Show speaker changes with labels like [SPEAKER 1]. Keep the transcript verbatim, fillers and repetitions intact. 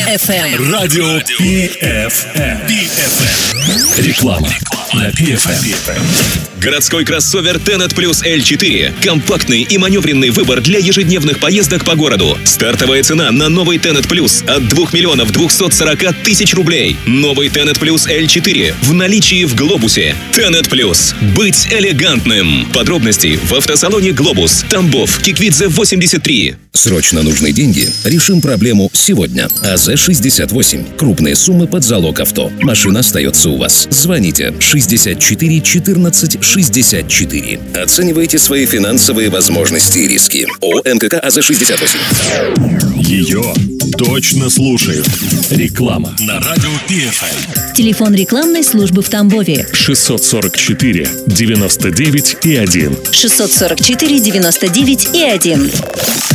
[SPEAKER 1] эф эм.
[SPEAKER 2] Радио Пи Эф Эм. Пи Эф Эм. Реклама на Пи Эф Эм.
[SPEAKER 3] Городской кроссовер Tenet Plus эль четыре. Компактный и маневренный выбор для ежедневных поездок по городу. Стартовая цена на новый Tenet Plus от двух миллионов двухсот сорока тысяч рублей. Новый Tenet Plus эль четыре в наличии в Глобусе. Tenet Plus. Быть элегантным. Подробности в автосалоне Глобус. Тамбов, Киквидзе, восемьдесят три.
[SPEAKER 4] Срочно нужны деньги? Решим проблему сегодня. АЗ шестьдесят восемь. Крупные суммы под залог авто. Машина остается у вас. Звоните шестьдесят четыре четырнадцать шестьдесят четыре. Оценивайте свои финансовые возможности и риски. ООО МКК АЗ шестьдесят восемь.
[SPEAKER 2] Ее точно слушают. Реклама на Радио Пи Эф Эм.
[SPEAKER 1] Телефон рекламной службы в Тамбове.
[SPEAKER 2] шестьсот сорок четыре девяносто девять и один.
[SPEAKER 1] шестьсот сорок четыре девяносто девять и один.